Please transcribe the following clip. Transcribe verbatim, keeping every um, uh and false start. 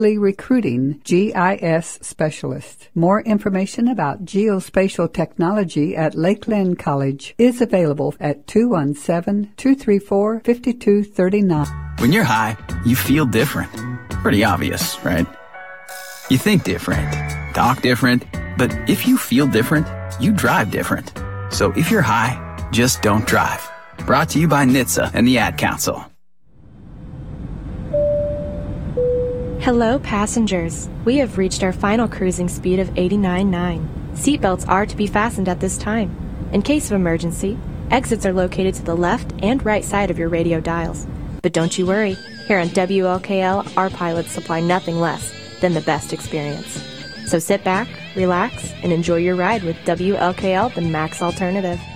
recruiting G I S specialists. More information about geospatial technology at Lakeland College is available at two one seven, two three four, five two three nine. When you're high, you feel different. Pretty obvious, right? You think different, talk different, but if you feel different, you drive different. So if you're high, just don't drive. Brought to you by N H T S A and the Ad Council. Hello, passengers. We have reached our final cruising speed of eighty-nine point nine. Seatbelts are to be fastened at this time. In case of emergency, exits are located to the left and right side of your radio dials. But don't you worry. Here on W L K L, our pilots supply nothing less than the best experience. So sit back, relax, and enjoy your ride with W L K L, the Max Alternative.